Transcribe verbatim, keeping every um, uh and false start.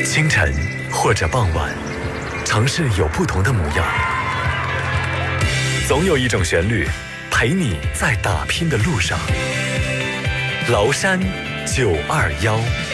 清晨或者傍晚，城市有不同的模样，总有一种旋律陪你在打拼的路上。崂山九二幺。